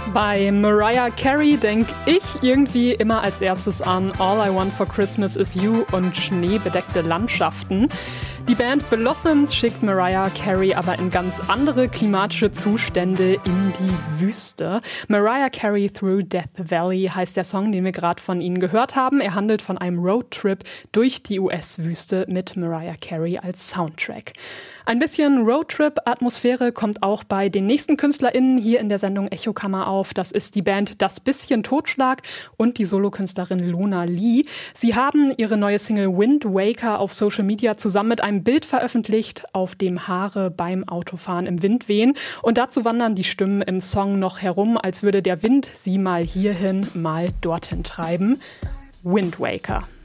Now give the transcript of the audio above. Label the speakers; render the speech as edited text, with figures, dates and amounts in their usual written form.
Speaker 1: Bei Mariah Carey denke ich irgendwie immer als erstes an All I Want for Christmas is You und schneebedeckte Landschaften. Die Band Blossoms schickt Mariah Carey aber in ganz andere klimatische Zustände in die Wüste. Mariah Carey Through Death Valley heißt der Song, den wir gerade von ihnen gehört haben. Er handelt von einem Roadtrip durch die US-Wüste mit Mariah Carey als Soundtrack. Ein bisschen Roadtrip-Atmosphäre kommt auch bei den nächsten KünstlerInnen hier in der Sendung Echokammer auf. Das ist die Band Das Bisschen Totschlag und die Solokünstlerin Lona Lee. Sie haben ihre neue Single Wind Waker auf Social Media zusammen mit einem Bild veröffentlicht, auf dem Haare beim Autofahren im Wind wehen. Und dazu wandern die Stimmen im Song noch herum, als würde der Wind sie mal hierhin, mal dorthin treiben. Wind Waker.